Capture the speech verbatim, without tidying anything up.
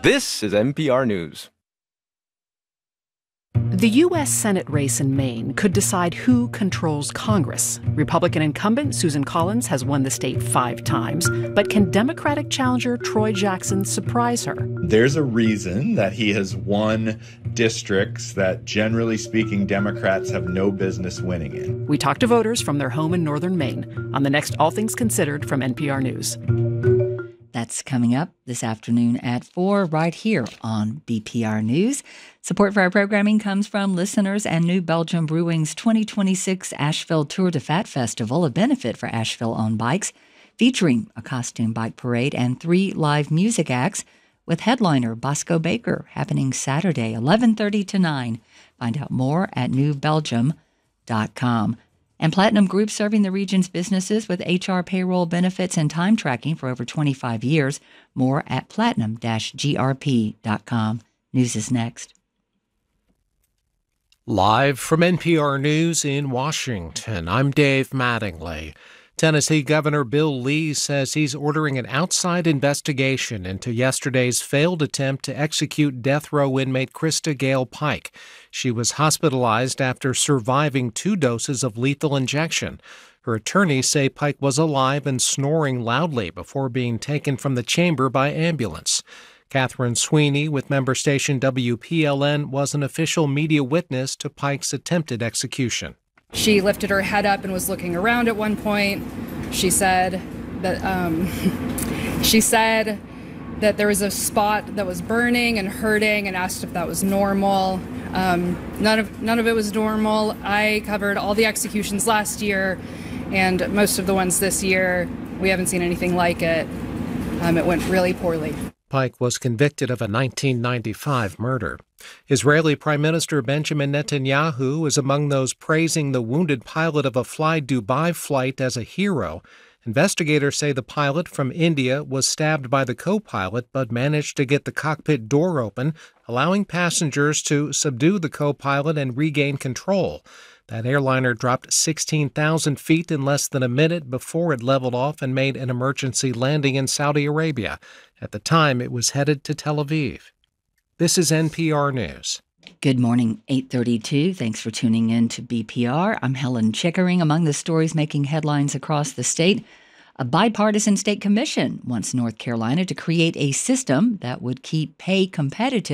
This is N P R News. The U S Senate race in Maine could decide who controls Congress. Republican incumbent Susan Collins has won the state five times, but can Democratic challenger Troy Jackson surprise her? There's a reason that he has won districts that, generally speaking, Democrats have no business winning in. We talked to voters from their home in northern Maine on the next All Things Considered from N P R News. That's coming up this afternoon at four right here on B P R News. Support for our programming comes from listeners and New Belgium Brewing's twenty twenty-six Asheville Tour de Fat Festival, a benefit for Asheville-owned bikes, featuring a costume bike parade and three live music acts with headliner Bosco Baker happening Saturday, eleven thirty to nine. Find out more at new belgium dot com. And Platinum Group, serving the region's businesses with H R, payroll, benefits, and time tracking for over twenty-five years. More at platinum dash G R P dot com. News is next. Live from N P R News in Washington, I'm Dave Mattingly. Tennessee Governor Bill Lee says he's ordering an outside investigation into yesterday's failed attempt to execute death row inmate Krista Gale Pike. She was hospitalized after surviving two doses of lethal injection. Her attorneys say Pike was alive and snoring loudly before being taken from the chamber by ambulance. Catherine Sweeney with member station W P L N was an official media witness to Pike's attempted execution. She lifted her head up and was looking around at one point. She said that um, she said that there was a spot that was burning and hurting, and asked if that was normal. Um, none of none of it was normal. I covered all the executions last year, and most of the ones this year. We haven't seen anything like it. Um, it went really poorly. Pike was convicted of a nineteen ninety-five murder. Israeli Prime Minister Benjamin Netanyahu is among those praising the wounded pilot of a Fly Dubai flight as a hero. Investigators say the pilot from India was stabbed by the co-pilot but managed to get the cockpit door open, allowing passengers to subdue the co-pilot and regain control. That airliner dropped sixteen thousand feet in less than a minute before it leveled off and made an emergency landing in Saudi Arabia. At the time, it was headed to Tel Aviv. This is N P R News. Good morning, eight thirty-two. Thanks for tuning in to B P R. I'm Helen Chickering. Among the stories making headlines across the state, a bipartisan state commission wants North Carolina to create a system that would keep pay competitive